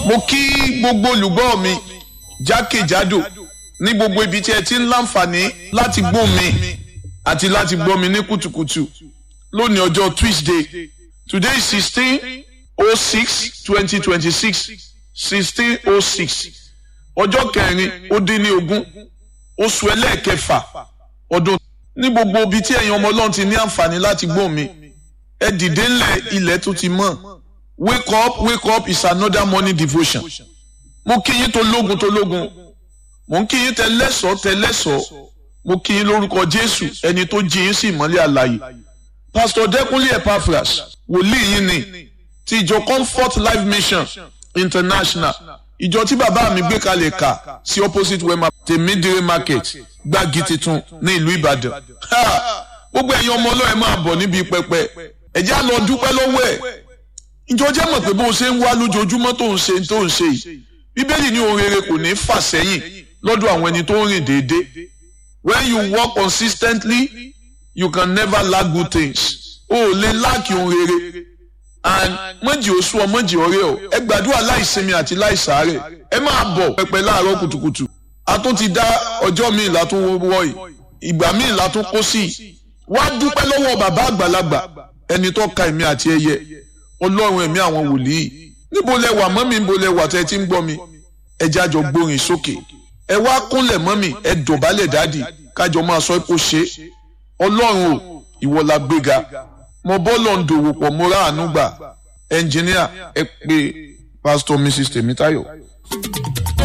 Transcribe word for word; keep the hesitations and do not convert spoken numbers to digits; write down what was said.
mo kí gbogbo olùgbọ́ mi jákèjádò ní gbogbo ibi tí ẹ ti ń láǹfààní láti gbọ́ mi àti láti gbọ́ mi ní kùtùkùtù lónìí ọjọ́ Tuesday. Today is sixteen oh six twenty twenty-six sixteen oh six ọjọ́ kẹrin ó dín ní ogún oṣù ẹlẹ́ẹ̀kẹfà ọdún. Ní gbogbo ibi tí ẹ̀yin ọmọ Ọlọ́run ti ní àǹfààní láti gbọ́ mi ẹ dìde ńlẹ̀, ilẹ̀ tó ti mọ́. Wake up, wake up is another morning devotion. Mo kí yín tó lógun tó lógun. Mo ń kí yín tẹlẹ́sọ̀ tẹlẹ́sọ̀. Mo kí yín lórúkọ Jésù, ẹni tó jí yín sí ìmọ́lẹ̀ àlàyé. Pastor Dẹ́kunlé Epaphras, wòlíì yín ni ti ìjọ Comfort Life Mission International. Ìjọ tí bàbá mi gbé kalẹ̀ kà sí opposite Wema Tèmídìrí Market, Gbági Titun ní ìlú Ìbàdàn. Gbogbo ẹ̀yin ọmọ Ọlọ́run ẹ máa bọ̀ níbi pẹpẹ. Ẹ já lọ dúpẹ́ lọ́wọ́ ẹ̀. Ìjọ jẹ́ mọ̀ pé bó o ṣe ń wá lójoojúmọ́ tó ń ṣe tó ń ṣe yìí. Bíbélì ní ohun rere kò ní fà sẹ́yìn lọ́dọ̀ àwọn ẹni tó ń rìn déédéé. When you work consistently, you can never lack good things. O ò lè láàkì ohun rere. And mọ̀jì oṣù ọ mọ̀jì ọ̀rẹ́ ọ. Ẹ gbàdúrà láìsinmi àti láìsàárẹ̀. Ẹ máa bọ̀ pẹpẹ láàárọ̀ kùtùkùtù. A tún ti dá ọjọ́ míì látún wọ́ yìí. Ìgbà míì látún kó sí i. Wá dúpẹ́ lọ́wọ́ bàbá àgbàlagbà ẹni tó ka èmi àti ẹyẹ. Ọlọ́run ẹ̀mí àwọn wòlíì. Níbo lẹ wà mọ́mì, níbo lẹ wà tẹ́ ti ń gbọ́ mi? Ẹ jájọ gbórin sókè. Ẹ wá kúnlẹ̀ mọ́mì, ẹ dọ̀bálẹ̀ dádì kájọ máa sọ pé ó ṣe. Ọlọ́run o, ìwọ la gbéga. Mo bọ́lọ̀ ń dòwò pọ̀ mo rà àánú gbà. Ẹnjìníà ẹ pé Pastor Missus Tèmítáyọ̀.